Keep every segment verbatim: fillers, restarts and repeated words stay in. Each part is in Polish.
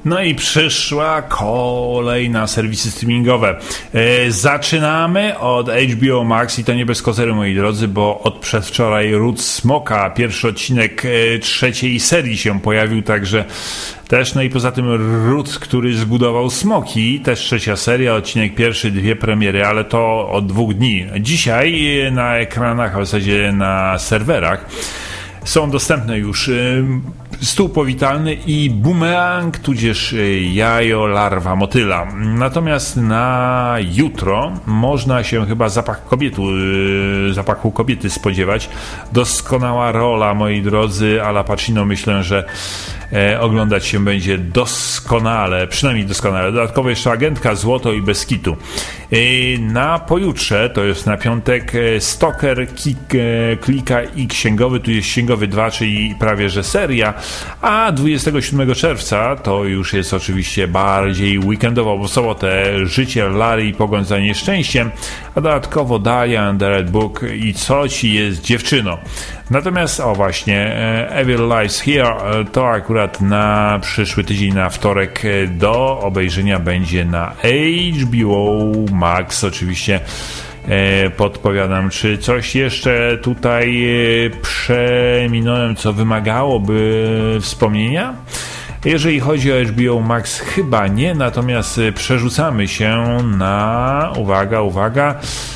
No i przyszła kolej na serwisy streamingowe. E, zaczynamy od H B O Max i to nie bez kozery, moi drodzy, bo od przedwczoraj Ród Smoka, pierwszy odcinek e, trzeciej serii się pojawił, także też, no i poza tym Ród, który zbudował smoki, też trzecia seria, odcinek pierwszy, dwie premiery, ale to od dwóch dni. Dzisiaj na ekranach, a w zasadzie na serwerach są dostępne już Stół powitalny i Bumerang, tudzież Jajo, larwa motyla. Natomiast na jutro można się chyba zapach kobietu, zapachu kobiety spodziewać. Doskonała rola, moi drodzy, Al Pacino, myślę, że e, oglądać się będzie doskonale, przynajmniej doskonale. Dodatkowo jeszcze Agentka Złoto i Bez kitu. E, na pojutrze, to jest na piątek, Stalker, Kik, e, Klika i Księgowy, tu jest Księgowy dwa, czyli prawie że seria. A dwudziestego siódmego czerwca to już jest oczywiście bardziej weekendowo, bo w sobotę Życie Larry i Pogoń za nieszczęściem, a dodatkowo Dahlia and the Red Book i Co ci jest dziewczyno. Natomiast, o właśnie, Evil Lies Here to akurat na przyszły tydzień, na wtorek do obejrzenia będzie na H B O Max. Oczywiście podpowiadam, czy coś jeszcze tutaj przeminąłem, co wymagałoby wspomnienia? Jeżeli chodzi o H B O Max, chyba nie, natomiast przerzucamy się na, uwaga, uwaga,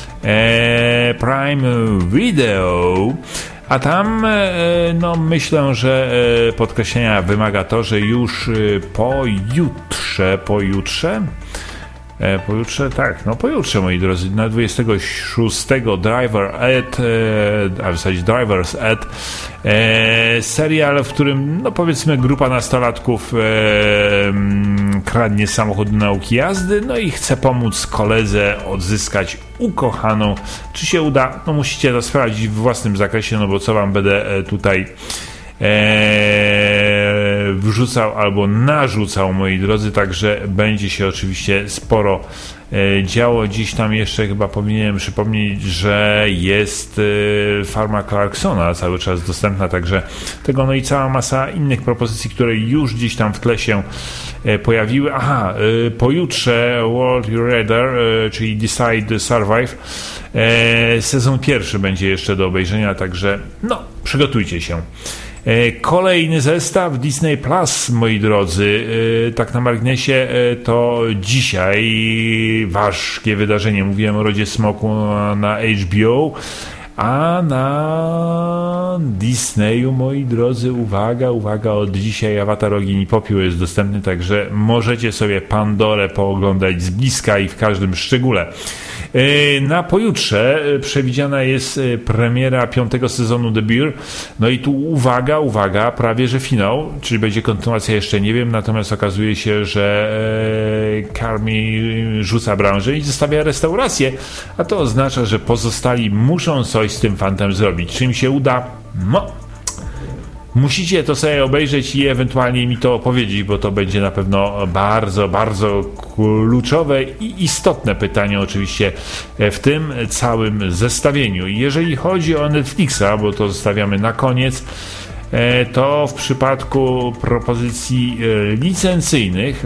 e, Prime Video, a tam no myślę, że podkreślenia wymaga to, że już pojutrze, pojutrze Pojutrze, tak, no pojutrze, moi drodzy, na dwudziestego szóstego Driver Ed, a w zasadzie Driver's Ed, e, serial, w którym, no powiedzmy, grupa nastolatków e, kradnie samochód do nauki jazdy, no i chce pomóc koledze odzyskać ukochaną. Czy się uda? No musicie to sprawdzić w własnym zakresie, no bo co wam będę tutaj Eee, wrzucał albo narzucał, moi drodzy, także będzie się oczywiście sporo e, działo. Dziś tam jeszcze chyba powinienem przypomnieć, że jest e, Farma Clarksona cały czas dostępna, także tego, no i cała masa innych propozycji, które już gdzieś tam w tle się e, pojawiły. Aha, e, pojutrze World Raider, e, czyli Decide Survive, e, sezon pierwszy będzie jeszcze do obejrzenia, także no, przygotujcie się. Kolejny zestaw Disney Plus, moi drodzy, tak na marginesie, to dzisiaj ważkie wydarzenie. Mówiłem o Rodzie Smoku na H B O, a na Disneyu, moi drodzy, uwaga, uwaga, od dzisiaj Awatar Ogień i Popiół jest dostępny, także możecie sobie Pandorę pooglądać z bliska i w każdym szczególe. Na pojutrze przewidziana jest premiera piątego sezonu The Bear. No i tu uwaga, uwaga, prawie że finał, czyli będzie kontynuacja, jeszcze nie wiem, natomiast okazuje się, że Carmi rzuca branżę i zostawia restaurację, a to oznacza, że pozostali muszą coś z tym fantem zrobić. Czy im się uda? No, musicie to sobie obejrzeć i ewentualnie mi to opowiedzieć, bo to będzie na pewno bardzo, bardzo kluczowe i istotne pytanie oczywiście w tym całym zestawieniu. Jeżeli chodzi o Netflixa, bo to zostawiamy na koniec, to w przypadku propozycji licencyjnych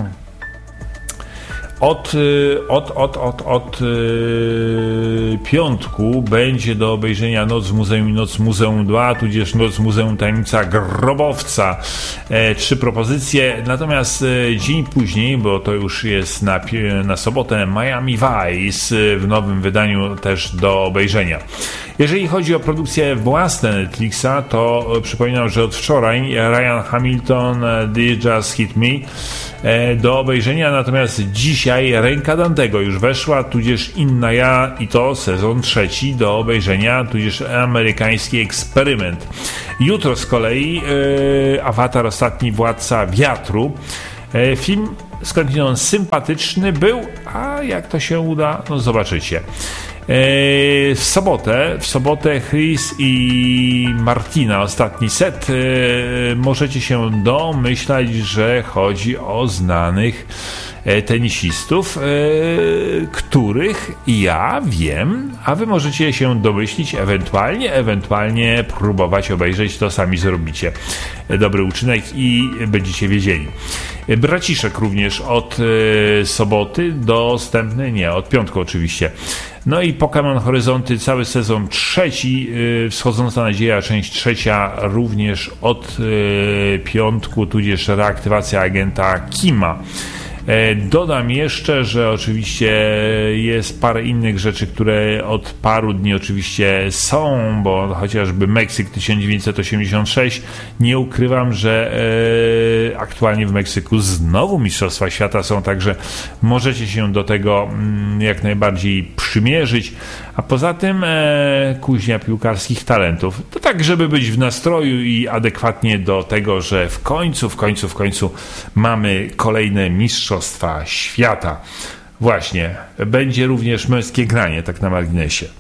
Od, od, od, od, od yy, piątku będzie do obejrzenia Noc w Muzeum i Noc w Muzeum dwa, tudzież Noc w Muzeum Tajemnica Grobowca. E, trzy propozycje, natomiast e, dzień później, bo to już jest na, na sobotę, Miami Vice w nowym wydaniu też do obejrzenia. Jeżeli chodzi o produkcję własne Netflixa, to e, przypominam, że od wczoraj Ryan Hamilton, They Just Hit Me e, do obejrzenia, natomiast dzisiaj Ręka Dantego już weszła, tudzież Inna ja i to sezon trzeci do obejrzenia, tudzież Amerykański Eksperyment. Jutro z kolei e, Awatar Ostatni Władca Wiatru. E, film skądinąd sympatyczny był, a jak to się uda, no zobaczycie. W sobotę, w sobotę Chris i Martina, ostatni set, możecie się domyślać, że chodzi o znanych tenisistów, których ja wiem, a wy możecie się domyślić, ewentualnie, ewentualnie próbować obejrzeć, to sami zrobicie dobry uczynek i będziecie wiedzieli. Braciszek również od soboty dostępny, nie, od piątku oczywiście. No i Pokémon Horyzonty, cały sezon trzeci, Wschodząca Nadzieja, część trzecia, również od piątku, tudzież reaktywacja agenta Kima. Dodam jeszcze, że oczywiście jest parę innych rzeczy, które od paru dni oczywiście są, bo chociażby Meksyk tysiąc dziewięćset osiemdziesiąt sześć, nie ukrywam, że e, aktualnie w Meksyku znowu Mistrzostwa Świata są, także możecie się do tego mm, jak najbardziej przymierzyć, a poza tym e, kuźnia piłkarskich talentów. To tak, żeby być w nastroju i adekwatnie do tego, że w końcu, w końcu, w końcu mamy kolejne Mistrzostwa Świata. Właśnie, będzie również męskie granie, tak na marginesie.